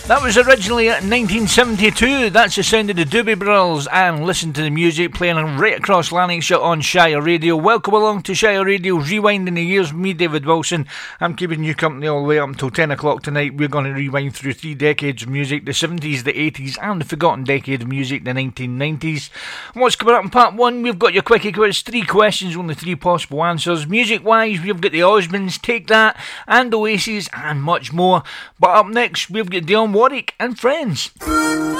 That was originally at 1972. That's the sound of the Doobie Brothers, and listen to the music playing right across Lanarkshire on Shire Radio. Welcome along to Shire Radio, rewinding the years. Me, David Wilson. I'm keeping you company all the way up until 10 o'clock tonight. We're going to rewind through 3 decades of music: the 70s, the 80s, and the forgotten decade of music, the 1990s. And what's coming up in part 1? We've got your quickie quiz, 3 questions, only 3 possible answers. Music wise, we've got the Osmonds, Take That, and Oasis, and much more. But up next, we've got Dionne Warwick and Friends.